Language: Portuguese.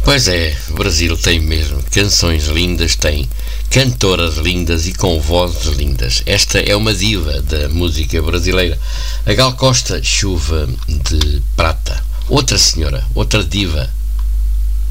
Pois é, o Brasil tem mesmo canções lindas, tem cantoras lindas e com vozes lindas. Esta é uma diva da música brasileira. A Gal Costa, Chuva de Prata. Outra senhora, outra diva